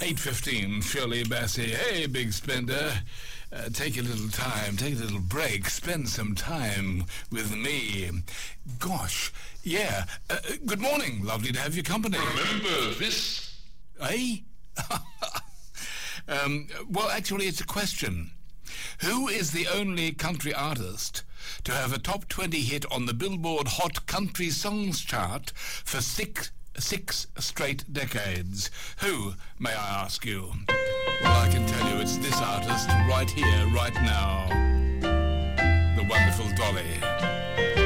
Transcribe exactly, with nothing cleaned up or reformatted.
eight fifteen, Shirley Bassey. Hey, big spender. Uh, take a little time, take a little break, spend some time with me. Gosh, yeah. Uh, good morning, lovely to have your company. Remember this? Eh? um, well, actually, it's a question. Who is the only country artist to have a top twenty hit on the Billboard Hot Country Songs chart for six six straight decades? Who, may I ask you? Well, I can tell you it's this artist right here, right now. The wonderful Dolly.